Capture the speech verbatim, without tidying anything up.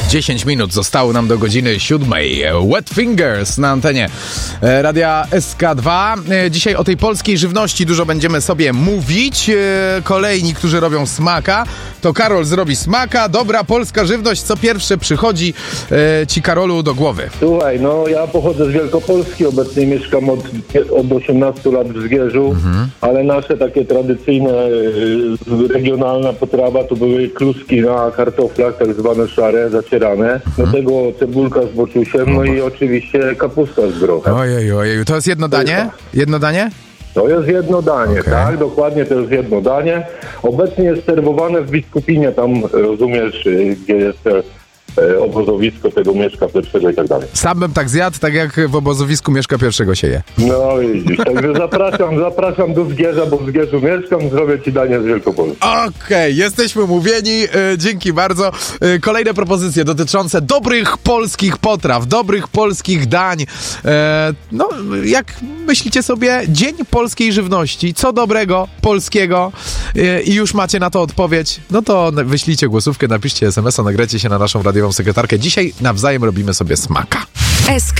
dziesięć minut zostało nam do godziny siódmej. Wet Fingers na antenie Radia S K dwa. Dzisiaj o tej polskiej żywności dużo będziemy sobie mówić. Kolejni, którzy robią smaka, to Karol zrobi smaka. Dobra polska żywność, co pierwsze przychodzi ci, Karolu, do głowy? Słuchaj, no ja pochodzę z Wielkopolski, obecnie mieszkam od, od osiemnastu lat w Zgierzu, mhm. ale nasze takie tradycyjne, regionalna potrawa to były kluski na kartoflach, tak zwane szare, zacierane. Mhm. Do tego cebulka z boczusiem, no i oczywiście kapusta z grochem. Ojej, ojej, to jest jedno danie? Jedno danie? To jest jedno danie, okay. tak, dokładnie, to jest jedno danie. Obecnie jest serwowane w Biskupinie, tam rozumiesz, gdzie jest obozowisko tego Mieszka Pierwszego i tak dalej. Sam bym tak zjadł, tak jak w obozowisku Mieszka Pierwszego się je. No widzisz, także zapraszam, zapraszam do Zgierza, bo w Zgierzu mieszkam, zrobię ci danie z Wielkopolski. Okej, okay, jesteśmy umówieni, e, dzięki bardzo. E, kolejne propozycje dotyczące dobrych polskich potraw, dobrych polskich dań. E, no, jak myślicie sobie, Dzień Polskiej Żywności, co dobrego, polskiego e, i już macie na to odpowiedź, no to wyślijcie głosówkę, napiszcie es em es a, nagrajcie się na naszą radiową sekretarkę. Dzisiaj nawzajem robimy sobie smaka.